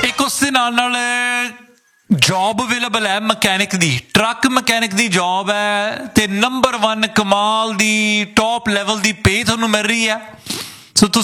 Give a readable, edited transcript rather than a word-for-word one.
ਇੱਕ ਉਸ ਦੇ ਨਾਲ ਜੋਬ ਅਵੇਲੇਬਲ ਹੈ ਮਕੈਨਿਕ ਦੀ, ਟਰੱਕ ਮਕੈਨਿਕ ਦੀ ਜੋਬ ਹੈ ਤੇ ਨੰਬਰ 1 ਕਮਾਲ ਦੀ ਟੌਪ ਲੈਵਲ ਦੀ ਪੇ ਤੁਹਾਨੂੰ ਮਿਲ ਰਹੀ ਹੈ।